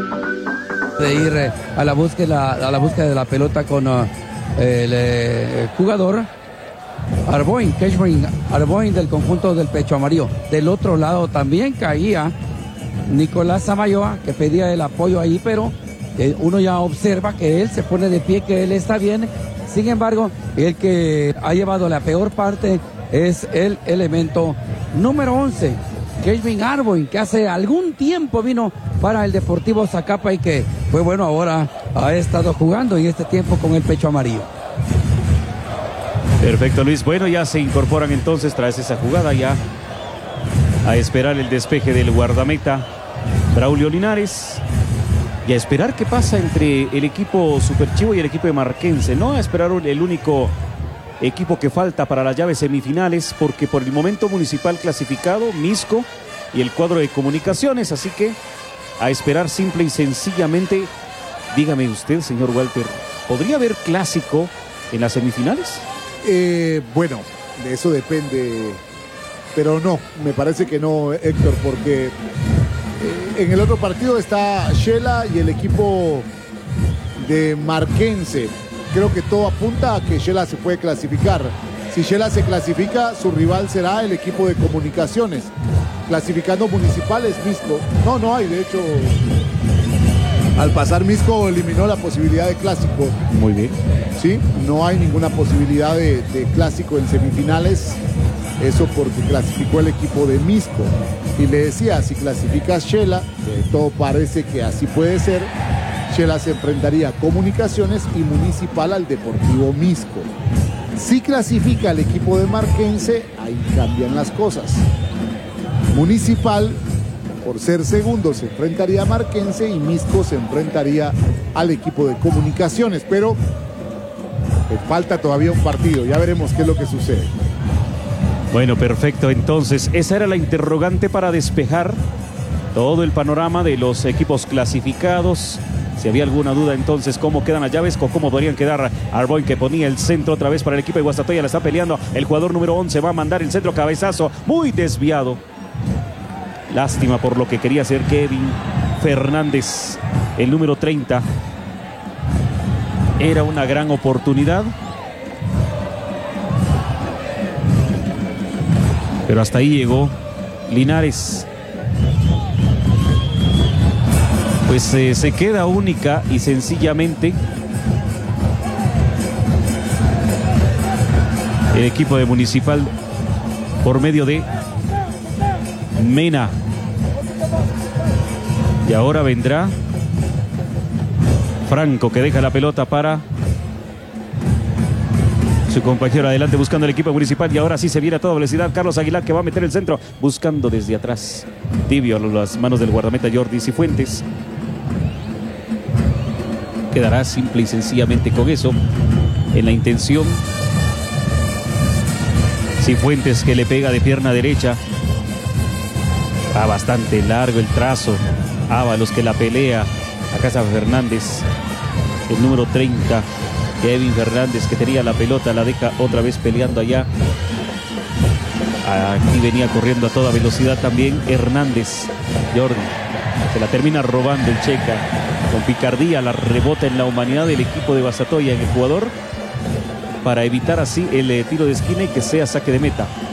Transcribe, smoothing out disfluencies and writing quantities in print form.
De ir a la búsqueda de la pelota con el jugador Keshrin Arboin del conjunto del Pecho Amarillo. Del otro lado también caía Nicolás Samayoa, que pedía el apoyo ahí, pero uno ya observa que él se pone de pie, que él está bien. Sin embargo, el que ha llevado la peor parte es el elemento número 11, Keshrin Arboin, que hace algún tiempo vino para el Deportivo Zacapa y que fue bueno, ahora ha estado jugando en este tiempo con el Pecho Amarillo. Perfecto, Luis. Bueno, ya se incorporan entonces tras esa jugada ya a esperar el despeje del guardameta Braulio Linares y a esperar qué pasa entre el equipo Superchivo y el equipo de Marquense, ¿no? A esperar el único equipo que falta para las llaves semifinales, porque por el momento Municipal clasificado, Misco y el cuadro de Comunicaciones, así que a esperar simple y sencillamente. Dígame usted, señor Walter, ¿podría haber clásico en las semifinales? Bueno, de eso depende, pero no, me parece que no, Héctor, porque en el otro partido está Shela y el equipo de Marquense. Creo que todo apunta a que Shela se puede clasificar. Si Shela se clasifica, su rival será el equipo de Comunicaciones. Clasificando Municipal es Misco. No hay, de hecho, al pasar Misco eliminó la posibilidad de clásico. Muy bien. Sí, no hay ninguna posibilidad de clásico en semifinales. Eso porque clasificó el equipo de Misco. Y le decía, si clasifica Shela, que todo parece que así puede ser, Shela se enfrentaría a Comunicaciones y Municipal al Deportivo Misco. Si clasifica el equipo de Marquense, ahí cambian las cosas. Municipal, por ser segundo, se enfrentaría a Marquense y Misco se enfrentaría al equipo de Comunicaciones. Pero falta todavía un partido, ya veremos qué es lo que sucede. Bueno, perfecto. Entonces, esa era la interrogante para despejar todo el panorama de los equipos clasificados. Si había alguna duda, entonces, cómo quedan las llaves o cómo podrían quedar. Arboin, que ponía el centro otra vez para el equipo de Guastatoya, la está peleando. El jugador número 11 va a mandar el centro, cabezazo, muy desviado. Lástima por lo que quería hacer Kevin Fernández, el número 30. Era una gran oportunidad, pero hasta ahí llegó Linares. Pues se queda única y sencillamente el equipo de Municipal por medio de Mena. Y ahora vendrá Franco, que deja la pelota para su compañero adelante buscando el equipo Municipal. Y ahora sí se viene a toda velocidad Carlos Aguilar, que va a meter el centro buscando desde atrás. Tibio a las manos del guardameta Jordi Cifuentes. Quedará simple y sencillamente con eso en la intención. Cifuentes, que le pega de pierna derecha. Va bastante largo el trazo. Ábalos, que la pelea a casa Fernández, el número 30. Kevin Fernández, que tenía la pelota, la deja otra vez peleando allá. Aquí venía corriendo a toda velocidad también Hernández. Jordi se la termina robando el checa. Con picardía la rebota en la humanidad del equipo de Guastatoya en el jugador, para evitar así el tiro de esquina y que sea saque de meta.